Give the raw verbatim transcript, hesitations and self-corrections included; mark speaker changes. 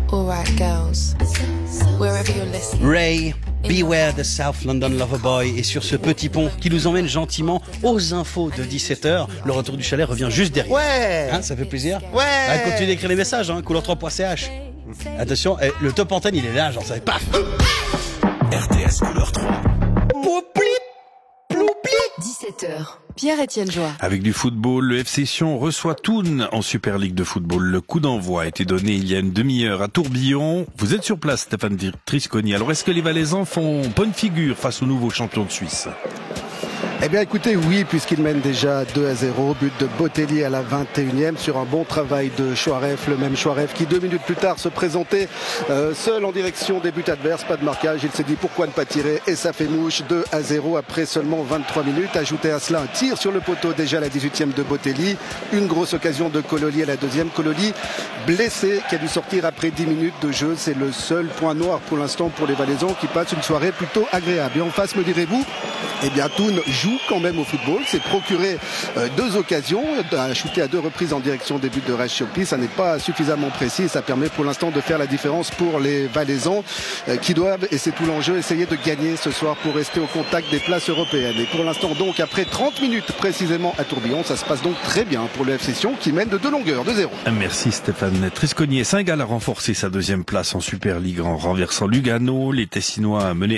Speaker 1: Alright, girls, wherever you're listening.
Speaker 2: Ray, Beware the South London Loverboy. Et sur ce petit pont qui nous emmène gentiment aux infos de dix-sept heures, le retour du chalet revient juste derrière.
Speaker 3: Ouais.
Speaker 2: Hein, ça fait plaisir.
Speaker 3: Ouais.
Speaker 2: Ah, continue d'écrire les messages, hein, couleur trois point c h. Attention, eh, le top antenne il est là, genre ça fait paf.
Speaker 4: R T S couleur trois.
Speaker 1: dix-sept heures. Pierre-Étienne Joie.
Speaker 4: Avec du football, le F C Sion reçoit Thun en Super League de football. Le coup d'envoi a été donné il y a une demi-heure à Tourbillon. Vous êtes sur place, Stéphane Trisconi. Alors, est-ce que les Valaisans font bonne figure face au nouveau champion de Suisse ?
Speaker 3: Eh bien écoutez, oui, puisqu'il mène déjà deux à zéro, but de Botelli à la vingt et unième sur un bon travail de Chouaref, le même Chouaref qui deux minutes plus tard se présentait euh, seul en direction des buts adverses, pas de marquage, il s'est dit pourquoi ne pas tirer et ça fait mouche, deux à zéro après seulement vingt-trois minutes. Ajoutez à cela un tir sur le poteau déjà à la dix-huitième de Botelli, une grosse occasion de Kololi à la deuxième, Kololi blessé qui a dû sortir après dix minutes de jeu, c'est le seul point noir pour l'instant pour les Valaisans qui passent une soirée plutôt agréable. Et en face, me direz-vous, eh bien Thun joue quand même au football, s'est procuré euh, deux occasions, a shooté à deux reprises en direction des buts de Rach Chopi, ça n'est pas suffisamment précis et ça permet pour l'instant de faire la différence pour les Valaisans euh, qui doivent, et c'est tout l'enjeu, essayer de gagner ce soir pour rester au contact des places européennes. Et pour l'instant donc après trente minutes précisément à Tourbillon, ça se passe donc très bien pour le F C Sion qui mène de deux longueurs, de zéro.
Speaker 4: Merci Stéphane Trisconi. Saint-Gall a renforcé sa deuxième place en Super League en renversant Lugano. Les Tessinois menaient